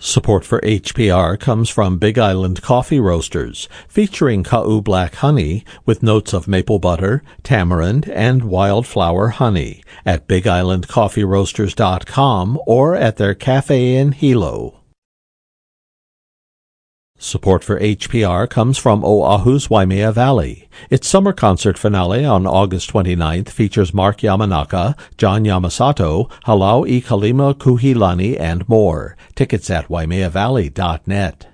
Support for HPR comes from Big Island Coffee Roasters, featuring Ka'u Black Honey with notes of maple butter, tamarind, and wildflower honey at BigIslandCoffeeRoasters.com or at their cafe in Hilo. Support for HPR comes from Oahu's Waimea Valley. Its summer concert finale on August 29th features Mark Yamanaka, John Yamasato, Halau I Kalima Kuhilani, and more. Tickets at waimeavalley.net.